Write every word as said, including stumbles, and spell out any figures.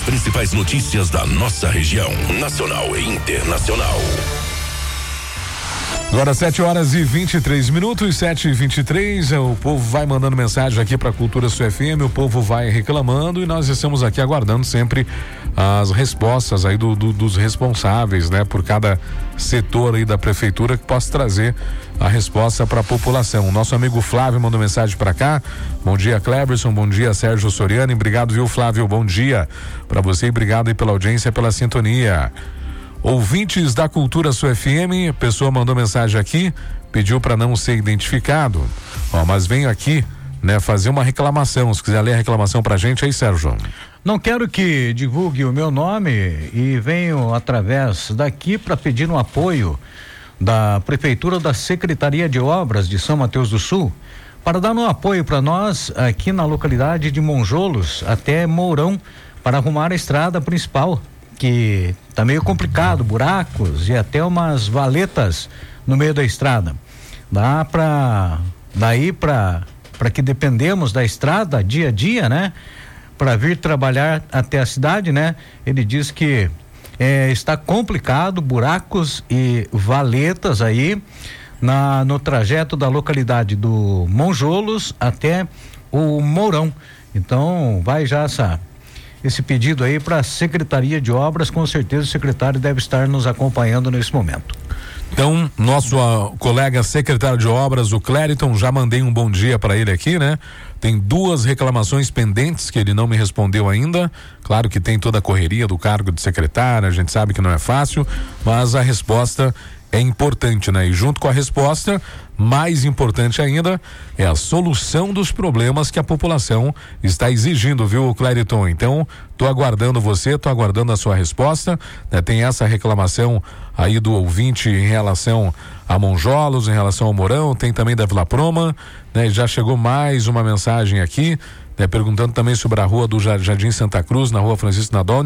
principais notícias da nossa região, nacional e internacional. Agora sete horas e vinte e três minutos, sete e vinte e três, o povo vai mandando mensagem aqui para a Cultura Sul F M, o povo vai reclamando e nós estamos aqui aguardando sempre as respostas aí do, do, dos responsáveis, né, por cada setor aí da prefeitura que possa trazer a resposta para a população. O nosso amigo Flávio mandou mensagem para cá. Bom dia, Cleberson, bom dia, Sérgio Soriano, obrigado, viu, Flávio, bom dia para você e obrigado aí pela audiência, pela sintonia. Ouvintes da Cultura Sul F M, a pessoa mandou mensagem aqui, pediu para não ser identificado, ó, mas venho aqui, né, fazer uma reclamação. Se quiser ler a reclamação pra gente aí, Sérgio. Não quero que divulgue o meu nome e venho através daqui para pedir um apoio da Prefeitura, da Secretaria de Obras de São Mateus do Sul, para dar um apoio para nós aqui na localidade de Monjolos até Mourão, para arrumar a estrada principal, que tá meio complicado, buracos e até umas valetas no meio da estrada. Dá para daí para para que dependemos da estrada dia a dia, né? Para vir trabalhar até a cidade, né? Ele diz que é, está complicado, buracos e valetas aí na no trajeto da localidade do Monjolos até o Mourão. Então vai já essa esse pedido aí para a Secretaria de Obras, com certeza o secretário deve estar nos acompanhando nesse momento. Então, nosso uh, colega secretário de Obras, o Clériton, já mandei um bom dia para ele aqui, né? Tem duas reclamações pendentes que ele não me respondeu ainda. Claro que tem toda a correria do cargo de secretário, a gente sabe que não é fácil, mas a resposta é importante, né? E junto com a resposta, mais importante ainda, é a solução dos problemas que a população está exigindo, viu, Clériton? Então, tô aguardando você, tô aguardando a sua resposta, né? Tem essa reclamação aí do ouvinte em relação a Monjolos, em relação ao Mourão, tem também da Vila Proma, né? Já chegou mais uma mensagem aqui, né? Perguntando também sobre a rua do Jardim Santa Cruz, na rua Francisco Nadal.